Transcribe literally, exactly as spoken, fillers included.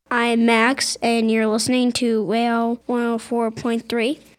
I'm Max, and you're listening to Whale one oh four point three.